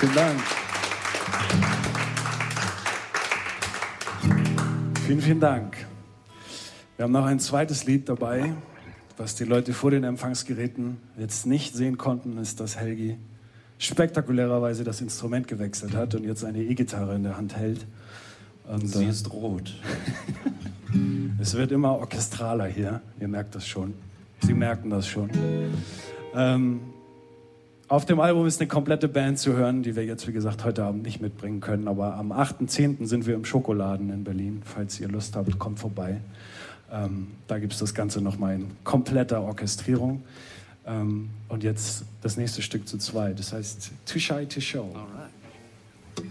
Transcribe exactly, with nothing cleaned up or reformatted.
Vielen Dank. Vielen, vielen Dank. Wir haben noch ein zweites Lied dabei, was die Leute vor den Empfangsgeräten jetzt nicht sehen konnten, ist, dass Helgi spektakulärerweise das Instrument gewechselt hat und jetzt eine E-Gitarre in der Hand hält. Und, Sie äh, ist rot. Es wird immer orchestraler hier, ihr merkt das schon. Sie merken das schon. Ähm, auf dem Album ist eine komplette Band zu hören, die wir jetzt, wie gesagt, heute Abend nicht mitbringen können. Aber am achten zehnten sind wir im Schokoladen in Berlin. Falls ihr Lust habt, kommt vorbei. Ähm, da gibt es das Ganze nochmal in kompletter Orchestrierung. Ähm, und jetzt das nächste Stück zu zweit. Das heißt Too Shy to Show. Alright.